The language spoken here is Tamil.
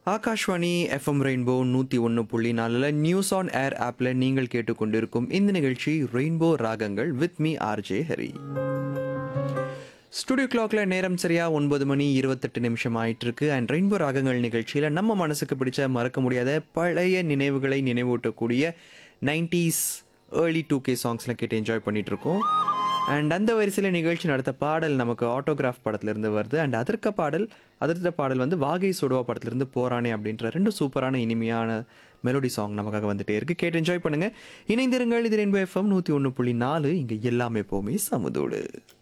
Akashvani FM rainbow 101.4 news on air ஆப்பில் நீங்கள் கேட்டுக்கொண்டிருக்கும் இந்த நிகழ்ச்சி ரெயின்போ ராகங்கள் with me RJ Hari. Studio கிளாக்ல நேரம் சரியா 9 மணி 28 நிமிஷம் ஆயிட்டு இருக்கு. அண்ட் ரெயின்போ ராகங்கள் நிகழ்ச்சியில் நம்ம மனசுக்கு பிடிச்ச மறக்க முடியாத பழைய நினைவுகளை நினைவூட்டக்கூடிய 90s ஏர்லி 2K சாங்ஸ்லாம் கேட்டு என்ஜாய் பண்ணிட்டு இருக்கோம். அண்ட் அந்த வரிசையில் நிகழ்ச்சி நடத்த பாடல் நமக்கு ஆட்டோகிராஃப் படத்துலேருந்து வருது. அண்ட் அதற்கு பாடல் வந்து வாகை சுடுவா படத்துலேருந்து போரானே அப்படின்ற ரெண்டு சூப்பரான இனிமையான மெலோடி சாங் நமக்காக வந்துட்டே இருக்கு. கேட்டு என்ஜாய் பண்ணுங்க. இணைந்திருங்கள். இது ரெயின்போ எஃப்எம் 101.4. இங்கே எல்லாமே எப்போவுமே சமுதோடு.